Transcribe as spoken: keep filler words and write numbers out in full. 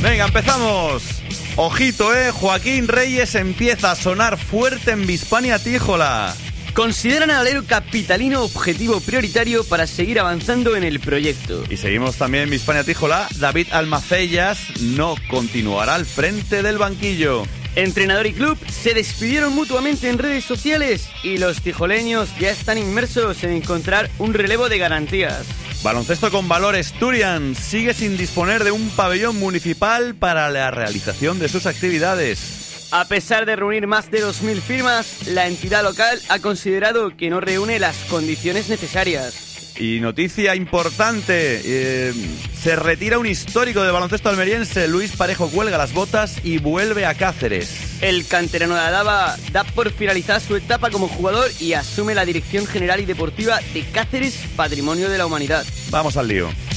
Venga, empezamos. Ojito, eh, Joaquín Reyes empieza a sonar fuerte en Bispania Tíjola. Consideran al alero capitalino objetivo prioritario para seguir avanzando en el proyecto. Y seguimos también en Bispania Tíjola. David Almacellas no continuará al frente del banquillo. Entrenador y club se despidieron mutuamente en redes sociales y los tijoleños ya están inmersos en encontrar un relevo de garantías. Baloncesto con Valor Asturias sigue sin disponer de un pabellón municipal para la realización de sus actividades. A pesar de reunir más de dos mil firmas, la entidad local ha considerado que no reúne las condiciones necesarias. Y noticia importante, eh, se retira un histórico del baloncesto almeriense. Luis Parejo cuelga las botas y vuelve a Cáceres. El canterano de Adaba da por finalizada su etapa como jugador y asume la dirección general y deportiva de Cáceres, Patrimonio de la Humanidad. Vamos al lío.